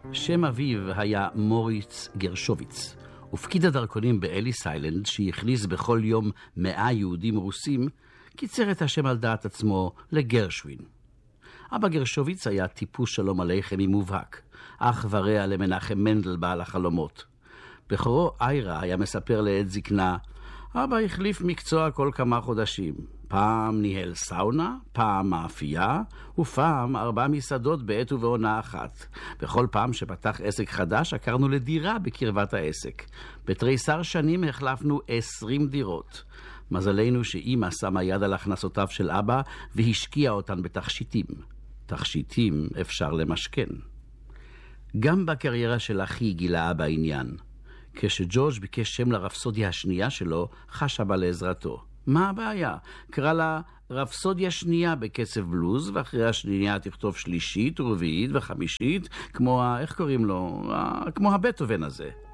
שם אביו היה מוריץ גרשוביץ, ופקיד הדרכונים באליס איילנד, שהכניס בכל יום 100 יהודים רוסים, קיצר את השם על דעת עצמו לגרשווין. אבא גרשוביץ היה טיפוס שלום עליכם מובהק, אח ורע למנחם מנדל בעל החלומות. בכורו איירה היה מספר לעת זקנה, אבא החליף מקצוע כל כמה חודשים. פעם ניהל סאונה, פעם מאפייה, ופעם 4 מסעדות בעת ובעונה אחת. בכל פעם שפתח עסק חדש, עקרנו לדירה בקרבת העסק. בתריסר שנים החלפנו 20 דירות. מזלנו שאמא שמה יד על הכנסותיו של אבא והשקיעה אותן בתכשיטים. תכשיטים אפשר למשכן. גם בקריירה של אחי גילה אבא עניין. כשג'ורג' ביקש שם לרפסודיה השנייה שלו, חש אבא לעזרתו. מה הבעיה? קרא לה רפסודיה שנייה בקצב בלוז, ואחרי השנייה תכתוב שלישית, רביעית וחמישית, כמו איך קוראים לו? כמו הבטהובן הזה.